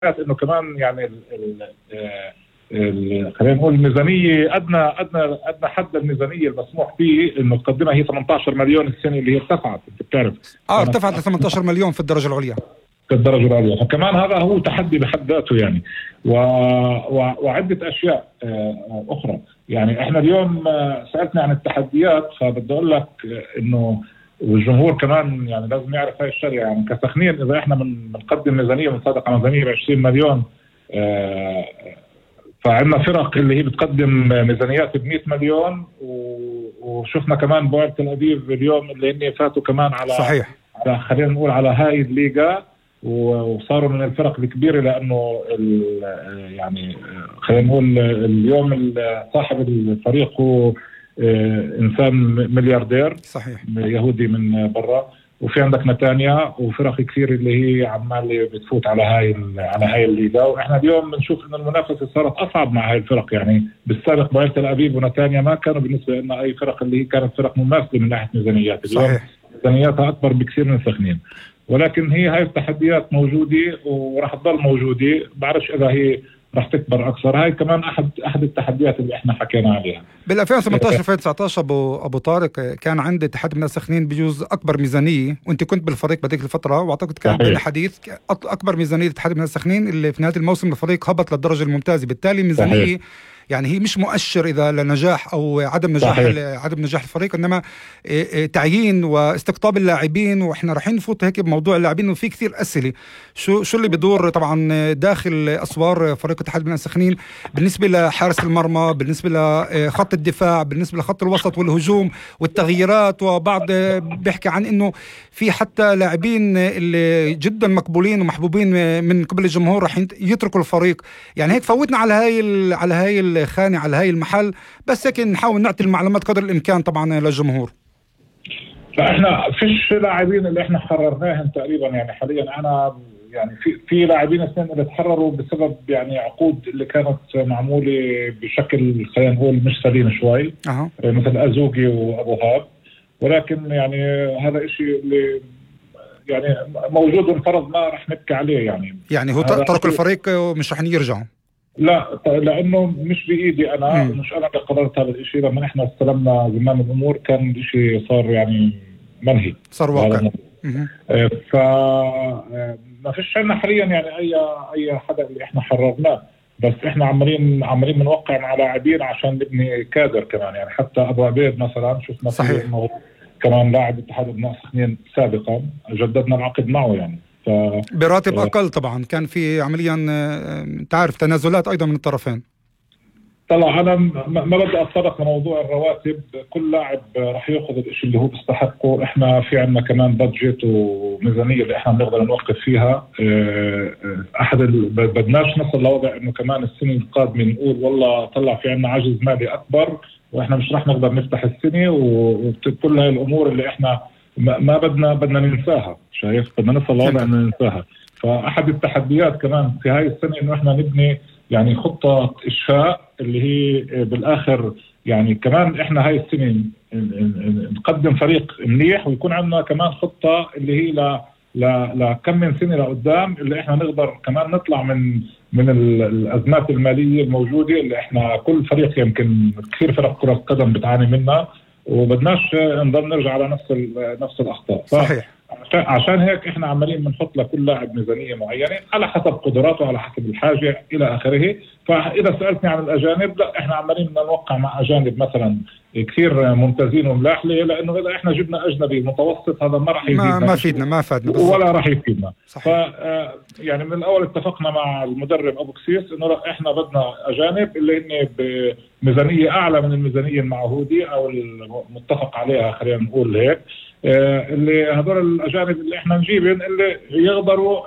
انه كمان يعني خلينا نقول الميزانيه ادنى حد الميزانيه المسموح فيه انه تقدمها هي 18 مليون السنه اللي هي ارتفعت، انت بتعرف ارتفعت ل 18 مليون في الدرجه العليا. في الدرجه العليا، فكمان هذا هو تحدي بحد ذاته يعني. وعده اشياء اخرى. يعني احنا اليوم سالتني عن التحديات، فبدي اقول لك انه والجمهور كمان يعني لازم يعرف هاي الشغله. يعني كسخنين اذا احنا بنقدم ميزانيه بنصادق على ميزانيه ب 20 مليون، فعندنا فرق اللي هي بتقدم ميزانيات ب 100 مليون، وشفنا كمان بوعد تل ابيب اليوم اللي هن فاتوا كمان على صحيح خلينا نقول على هاي الليغا، وصاروا من الفرق الكبيره، لانه يعني خلينا نقول اليوم صاحب الفريق هو انسان ملياردير صحيح يهودي من برا. وفي عندك نتانيا وفرق كثير اللي هي عمال بتفوت على هاي الليغا، واحنا اليوم بنشوف انه المنافسه صارت اصعب مع هاي الفرق. يعني بالسابق بوعد تل ابيب ونتانيا ما كانوا بالنسبه لنا اي فرق اللي هي كانت فرق مماثله من ناحيه ميزانيات. اليوم ميزانياتها اكبر بكثير من سخنين، ولكن هاي التحديات موجوده وراح تضل موجوده. بعرفش اذا هي راح تكبر اكثر. هاي كمان احد التحديات اللي احنا حكينا عليها. بال 2018 2019 ابو طارق كان عندي اتحاد من السخنين بجوز اكبر ميزانيه، وانت كنت بالفريق بهذيك الفتره، واعتقد كان بين حديث اكبر ميزانيه اتحاد من السخنين اللي في نهايه الموسم الفريق هبط للدرجه الممتازه. بالتالي ميزانيه يعني هي مش مؤشر اذا لنجاح او عدم نجاح الفريق، انما تعيين واستقطاب اللاعبين. واحنا رايحين نفوت هيك بموضوع اللاعبين، وفي كثير اسئله شو اللي بدور طبعا داخل اسوار فريق اتحاد بني سخنين، بالنسبه لحارس المرمى، بالنسبه لخط الدفاع، بالنسبه لخط الوسط والهجوم والتغييرات. وبعض بيحكي عن انه في حتى لاعبين اللي جدا مقبولين ومحبوبين من قبل الجمهور راح يتركوا الفريق. يعني هيك فوتنا على هاي الخانة، على هاي المحل، بس هيك نحاول نعطي المعلومات قدر الامكان طبعا للجمهور. فاحنا فيش لاعبين اللي احنا حررناهم تقريبا. يعني حاليا انا يعني في لاعبين اثنين اللي تحرروا بسبب يعني عقود اللي كانت معموله بشكل خلينا نقول مش سليم شوي، مثل ازوقي وابو هاب. ولكن يعني هذا إشي اللي يعني موجود وانفرض، ما رح نبكي عليه. يعني هو ترك الفريق ومش رح يرجعوا. لا، لانه مش بايدي انا، مش انا اللي قررت هذا الشيء. لما احنا استلمنا زمام الامور كان الشيء صار يعني منهي، صار واقع. فما فيش عندنا حاليا يعني اي حدا اللي احنا حررناه، بس احنا عمالين بنوقع مع لاعبين عشان نبني كادر كمان. يعني حتى ابو عبيد مثلا شفنا فيه انه كمان لاعب اتحاد ابناء سخنين سابقا، جددنا العقد معه يعني براتب اقل. طبعا كان في عمليا تعرف تنازلات ايضا من الطرفين. طلع انا ما بدي اتطرق لموضوع الرواتب. كل لاعب راح ياخذ الشيء اللي هو بيستحقه. احنا في عندنا كمان بادجت وميزانيه اللي احنا بنقدر نوقف فيها. بدناش نصل لوضع انه كمان السنه القادمه نقول والله طلع في عندنا عجز مالي اكبر واحنا مش راح نقدر نفتح السنه. وكل هاي الامور اللي احنا ما بدنا ننساها. شايف، بدنا نصل لوضع انه ننساها. فاحد التحديات كمان في هاي السنه انه احنا نبني يعني خطه اشفاء اللي هي بالاخر. يعني كمان احنا هاي السنه نقدم فريق منيح، ويكون عندنا كمان خطه اللي هي لكم من سنه لقدام، اللي احنا نقدر كمان نطلع من الازمات الماليه الموجوده اللي احنا كل فريق يمكن كثير فرق كره قدم بتعاني منها، وبدناش نضل نرجع على نفس الاخطاء. صحيح. عشان هيك احنا عمالين بنحط لكل لاعب ميزانيه معينه على حسب قدراته، على حسب الحاجه الى اخره. فاذا سالتني عن الاجانب، لا، احنا عمالين نوقع مع اجانب مثلا كثير ممتازين وملاح. ليه؟ لانه اذا احنا جبنا اجنبي متوسط هذا ما راح يفيدنا، ما فادنا ولا راح يفيدنا. يعني من الاول اتفقنا مع المدرب ابو كسيس انه لا، احنا بدنا اجانب اللي هن بميزانيه اعلى من الميزانيه المعهوديه او المتفق عليها، خلينا نقول هيك. اللي هذول الاجانب اللي احنا نجيبهم اللي يقدروا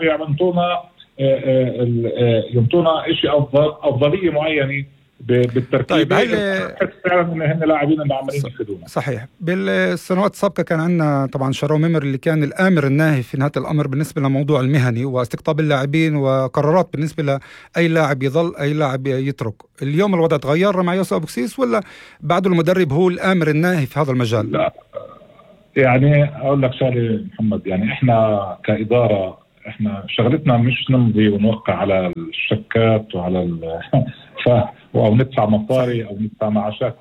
يعطونا شيء افضليه معينه بالتركيب. طيب فعلا ان هن لاعبين اللي عمالين يفيدونا. صحيح. بالسنوات السابقه كان عندنا طبعا شارو ميمر اللي كان الامر الناهي في نهايه الامر بالنسبه لموضوع المهني واستقطاب اللاعبين وقرارات بالنسبه لاي لاعب يظل اي لاعب يترك. اليوم الوضع تغير مع يوسف ابو كسيس، ولا بعده المدرب هو الامر الناهي في هذا المجال؟ لا، يعني اقول لك شغله محمد. يعني احنا كاداره احنا شغلتنا مش نمضي ونوقع على الشكات وعلى او ندفع مصاري او ندفع معاشات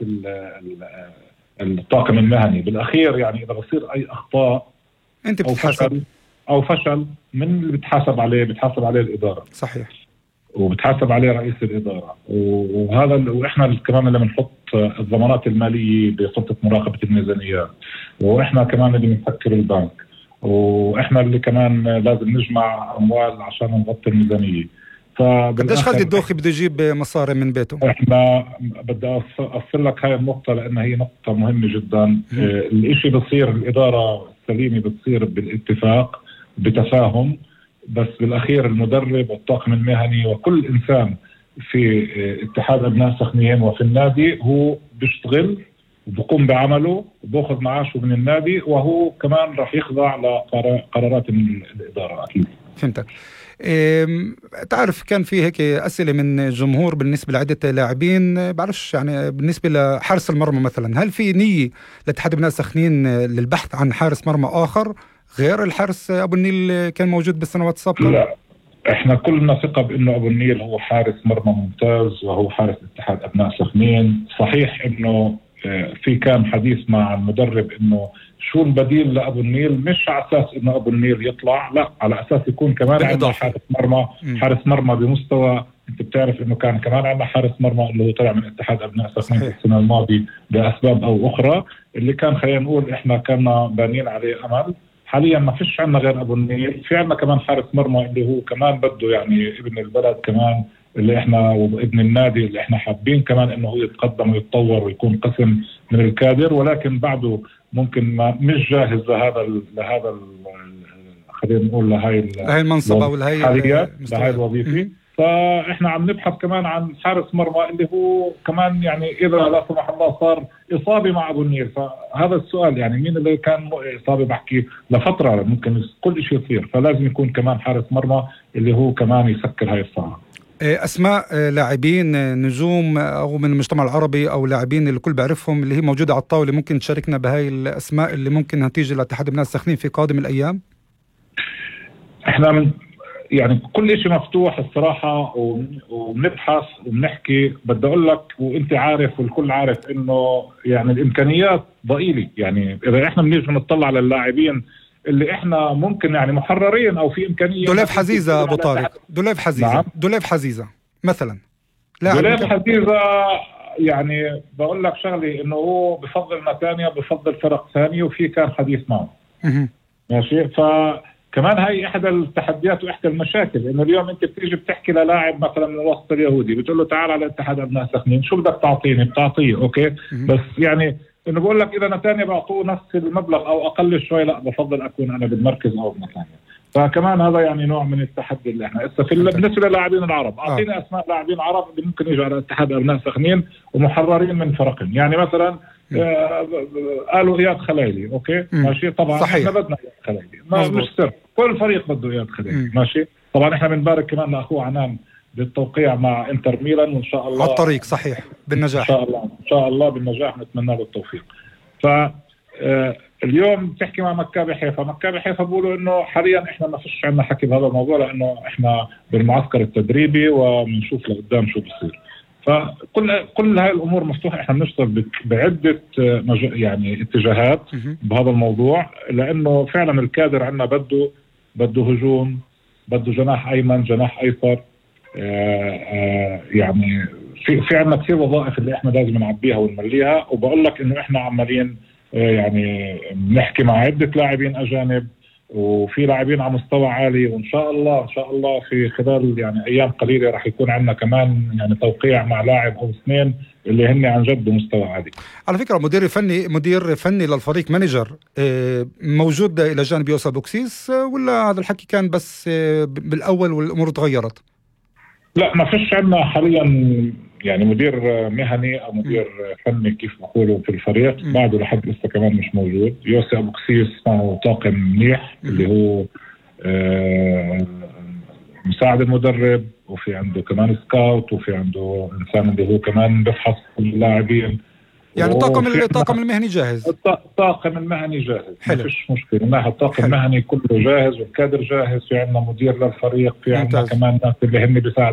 الطاقم المهني. بالاخير يعني اذا بصير اي اخطاء انت بتتحاسب او فشل، من اللي بتحاسب عليه؟ بتحاسب عليه الاداره. صحيح. وبتحاسب عليه رئيس الاداره. وهذا واحنا كمان اللي بنحط الضمانات الماليه بخطه مراقبه الميزانيات، واحنا كمان اللي بنفكر البنك، واحنا اللي كمان لازم نجمع اموال عشان نغطي الميزانيه. قديش خالد الدوخي بده يجيب مصاري من بيته؟ احنا بدي اوصل لك هاي النقطه لانها هي نقطه مهمه جدا. الاشي بصير الاداره السليمه بتصير بالاتفاق بتفاهم، بس بالاخير المدرب والطاقم المهني وكل انسان في اتحاد ابناء سخنين وفي النادي هو بيشتغل وبقوم بعمله وباخذ معاشه من النادي، وهو كمان راح يخضع لقرارات الاداره. اكيد. فهمتك. تعرف كان في هيك أسئلة من الجمهور بالنسبة لعدة لاعبين، بعرفش يعني بالنسبة لحارس المرمى مثلا، هل في نية لاتحاد ابناء سخنين للبحث عن حارس مرمى آخر غير الحارس أبو النيل كان موجود بالسنوات السابقة؟ لا، احنا كلنا ثقة بأنه أبو النيل هو حارس مرمى ممتاز وهو حارس اتحاد أبناء سخنين. صحيح أنه في كان حديث مع المدرب انه شو البديل لابو النيل، مش على اساس انه ابو النيل يطلع، لا، على اساس يكون كمان عندنا حارس مرمى بمستوى. انت بتعرف انه كان كمان عندنا حارس مرمى اللي هو طلع من اتحاد ابناء سخنين السنه الماضيه باسباب او اخرى، اللي كان خلينا نقول احنا كنا بانين عليه امل. حاليا ما فيش عندنا غير ابو النيل، في عندنا كمان حارس مرمى اللي هو كمان بده يعني ابن البلد كمان، اللي احنا وابن النادي اللي احنا حابين كمان انه هو يتقدم ويتطور ويكون قسم من الكادر، ولكن بعده ممكن ما مش جاهز لهذا خلينا نقول لهي المنصب او لهي الوظيفه. فاحنا عم نبحث كمان عن حارس مرمى اللي هو كمان يعني اذا لا سمح الله صار اصابه مع ابو النيل، فهذا السؤال يعني مين اللي كان اصابه، بحكي لفتره ممكن كل شيء يصير، فلازم يكون كمان حارس مرمى اللي هو كمان يسكر هاي الصعبه. أسماء لاعبين نجوم أو من المجتمع العربي أو لاعبين اللي الكل بعرفهم اللي هي موجودة على الطاولة، ممكن تشاركنا بهاي الأسماء اللي ممكن تيجي لاتحاد ابناء سخنين في قادم الأيام؟ احنا يعني كل شيء مفتوح الصراحة، وبنبحث وبنحكي. بدي أقول لك وأنت عارف والكل عارف إنه يعني الإمكانيات ضئيلة. يعني إذا إحنا بنيجي نطلع على اللاعبين اللي احنا ممكن يعني محررين او في امكانيه. دوليف حزيزه ابو طارق، دوليف حزيزه. نعم. دوليف حزيزه مثلا، دوليف حزيزه يعني بقول لك شغلي انه هو بفضل نتانيا، بفضل فرق ثانيه، وفي كان حديث معه. ماشي. فكمان هاي احدى التحديات واحدى المشاكل، انه اليوم انت بتيجي بتحكي للاعب مثلا من الوسط اليهودي بتقول له تعال على اتحاد ابناء سخنين، شو بدك تعطيني؟ بتعطيه اوكي. بس يعني انه بقول لك اذا نتانيا بعطوه نفس المبلغ او اقل شوي، لا بفضل اكون انا بالمركز او بنتانيا. فكمان هذا يعني نوع من التحدي اللي احنا هسه بالنسبه للاعبين العرب. اعطيني اسماء لاعبين عرب اللي ممكن يجوا على اتحاد ابناء سخنين ومحررين من فرقهم. يعني مثلا قالوا اياد خلايلي، اوكي ماشي. طبعا صحيح. احنا بدنا اياد خلايلي، مش سر، كل فريق بده اياد خلايلي. ماشي. طبعا احنا بنبارك كمان لاخوه عنان بالتوقيع مع انتر ميلان، وان شاء الله على الطريق. صحيح. بالنجاح ان شاء الله بالنجاح، نتمنى له التوفيق. اليوم تحكي مع مكابي حيفا، مكابي حيفا بيقولوا انه حاليا احنا ما فيش عندنا حكي بهذا الموضوع، لانه احنا بالمعسكر التدريبي وبنشوف لقدام شو بصير. فكل هاي الامور مفتوحه. احنا بنشتغل بعده يعني اتجاهات بهذا الموضوع، لانه فعلا الكادر عندنا بده هجوم، بده جناح ايمن، جناح ايسر. يعني في عندنا كثير وظائف اللي احنا لازم نعبيها ونمليها. وبقول لك انه احنا عمالين يعني بنحكي مع عدة لاعبين أجانب، وفي لاعبين على مستوى عالي، وإن شاء الله في خلال يعني أيام قليلة راح يكون عندنا كمان يعني توقيع مع لاعب أو اثنين اللي هن عن جد بمستوى عالي. على فكرة مدير فني للفريق، مانجر موجود إلى جانب يوسف بوكسيس، ولا هذا الحكي كان بس بالأول والأمور تغيرت؟ لا، ما فيش عندنا حاليا يعني مدير مهني او مدير فني كيف بقولوا في الفريق، بعده لحد لسه كمان مش موجود. يوسف بوكسيس معه طاقم منيح اللي هو مساعد المدرب، وفي عنده كمان سكاوت، وفي عنده انسان اللي هو كمان بفحص اللاعبين. يعني الطاقم المهني جاهز. الطاقم المهني جاهز، حلو. ما فيش مشكله، من ناحيه الطاقم المهني كله جاهز، والكادر جاهز، في عندنا مدير للفريق، في عندنا كمان ناس اللي هن بيساعدوا